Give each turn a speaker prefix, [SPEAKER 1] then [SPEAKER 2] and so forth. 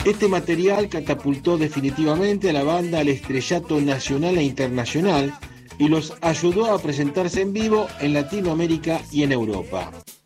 [SPEAKER 1] Este material catapultó definitivamente a la banda al estrellato nacional e internacional y los ayudó a presentarse en vivo en Latinoamérica y en Europa.